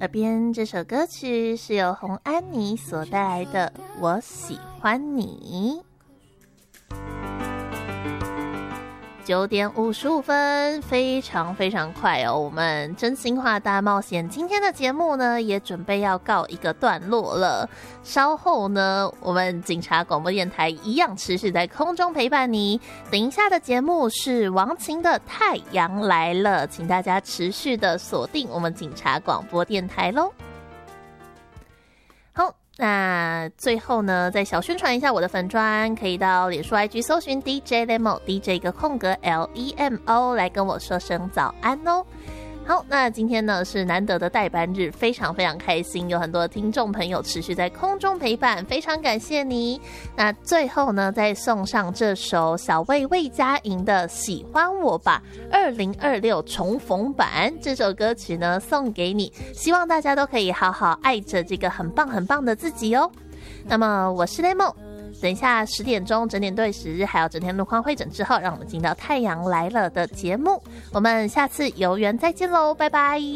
耳边这首歌曲是由洪安妮所带来的《我喜欢你》。9点55分，非常非常快哦！我们真心话大冒险今天的节目呢，也准备要告一个段落了。稍后呢，我们警察广播电台一样持续在空中陪伴你。等一下的节目是王琴的《太阳来了》，请大家持续的锁定我们警察广播电台咯。好，那最后呢，再小宣传一下我的粉专，可以到脸书 IG 搜寻 DJ Lemo DJ 一个空格 LEMO 来跟我说声早安哦。好，那今天呢是难得的代班日，非常非常开心，有很多听众朋友持续在空中陪伴，非常感谢你。那最后呢，再送上这首小魏魏佳莹的《喜欢我吧》2026重逢版，这首歌曲呢送给你，希望大家都可以好好爱着这个很棒很棒的自己哦。那么我是 Lemo， 等一下10点钟整点对时，还有整天路况会诊之后，让我们进到太阳来了的节目，我们下次有缘再见喽，拜拜。